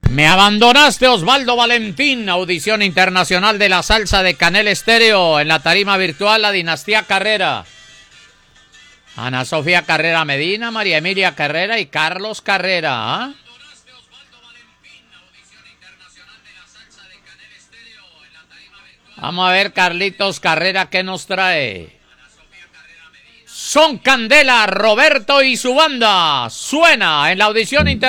Me abandonaste, Osvaldo Valentín. Audición internacional de la salsa de Canel Estéreo. En la tarima virtual, la dinastía Carrera. Ana Sofía Carrera Medina, María Emilia Carrera y Carlos Carrera. ¿Ah? Vamos a ver, Carlitos Carrera, ¿qué nos trae? Son Candela, Roberto y su banda. Suena en la audición internacional.